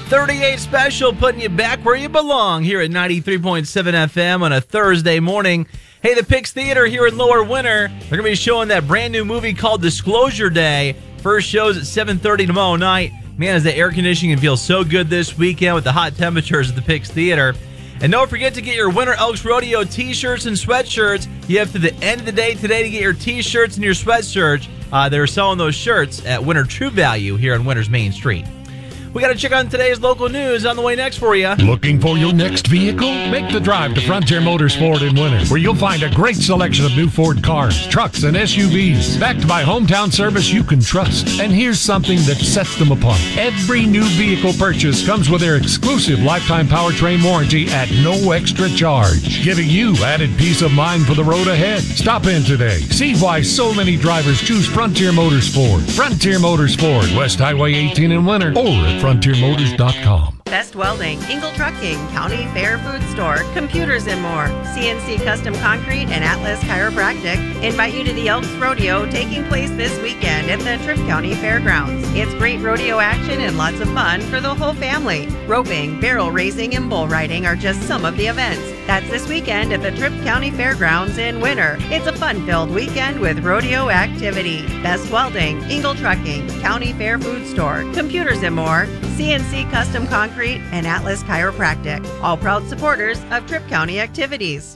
38 special, putting you back where you belong here at 93.7 FM on a Thursday morning. Hey, the Pix Theater here in Lower Winter, they're going to be showing that brand new movie called Disclosure Day. First show's at 7:30 tomorrow night. Man, is the air conditioning feel so good this weekend with the hot temperatures at the Pix Theater. And don't forget to get your Winter Elks Rodeo t-shirts and sweatshirts. You have to the end of the day today to get your t-shirts and your sweatshirts. They're selling those shirts at Winter True Value here on Winter's Main Street. We got to check on today's local news on the way next for you. Looking for your next vehicle? Make the drive to Frontier Motors Ford in Winter, where you'll find a great selection of new Ford cars, trucks, and SUVs, backed by hometown service you can trust. And here's something that sets them apart. Every new vehicle purchase comes with their exclusive lifetime powertrain warranty at no extra charge, giving you added peace of mind for the road ahead. Stop in today. See why so many drivers choose Frontier Motors Ford. Frontier Motors Ford, West Highway 18 in Winter, or at frontiermotors.com. Best Welding, Engel Trucking, County Fair Food Store, Computers and More, CNC Custom Concrete, and Atlas Chiropractic invite you to the Elks Rodeo taking place this weekend at the Tripp County Fairgrounds. It's great rodeo action and lots of fun for the whole family. Roping, barrel racing, and bull riding are just some of the events. That's this weekend at the Tripp County Fairgrounds in Winter. It's a fun-filled weekend with rodeo activity. Best Welding, Engel Trucking, County Fair Food Store, Computers and More, CNC Custom Concrete, and Atlas Chiropractic, all proud supporters of Tripp County activities.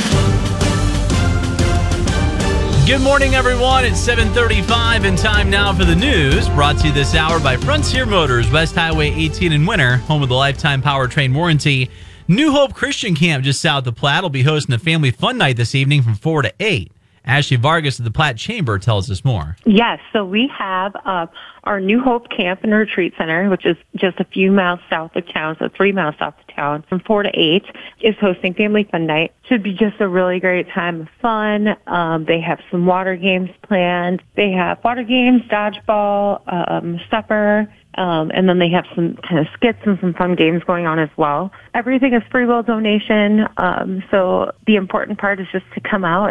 Good morning, everyone. It's 7:35 and time now for the news. Brought to you this hour by Frontier Motors, West Highway 18 in Winter, home of the lifetime powertrain warranty. New Hope Christian Camp just south of Platte will be hosting a family fun night this evening from 4 to 8. Ashley Vargas of the Platte Chamber tells us more. Yes, so we have our New Hope Camp and Retreat Center, which is just a few miles south of town, so 3 miles south of town, from 4 to 8, is hosting Family Fun Night. Should be just a really great time of fun. They have some water games planned. They have water games, dodgeball, supper, and then they have some kind of skits and some fun games going on as well. Everything is free will donation, so the important part is just to come out